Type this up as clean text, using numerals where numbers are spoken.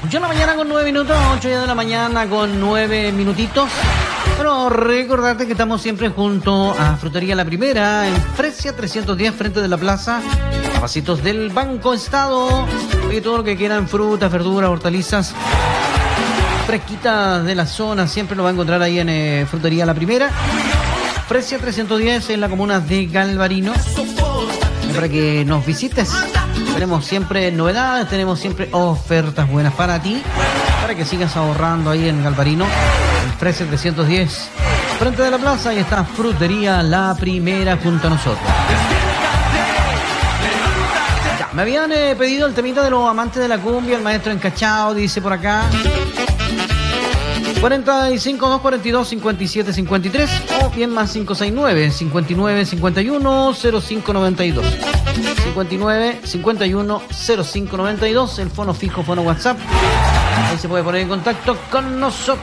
8 de la mañana con 9 minutos, 8 ya de la mañana con 9 minutitos. Bueno, recordarte que estamos siempre junto a Frutería La Primera, en Fresia 310, frente de la plaza, a pasitos del Banco Estado. Oye, todo lo que quieran, frutas, verduras, hortalizas fresquitas de la zona, siempre lo va a encontrar ahí en Frutería La Primera. Fresia 310 en la comuna de Galvarino, para que nos visites. Tenemos siempre novedades, tenemos siempre ofertas buenas para ti, para que sigas ahorrando ahí en Galvarino, en Fresia 310, frente de la plaza. Y está Frutería La Primera junto a nosotros. Ya, me habían pedido el temita de los amantes de la cumbia, el maestro Encachao, dice por acá. 45 242 57 53 o bien más 569 59 51 05 92 59 51 05 92, el fono fijo, fono WhatsApp. Ahí se puede poner en contacto con nosotros.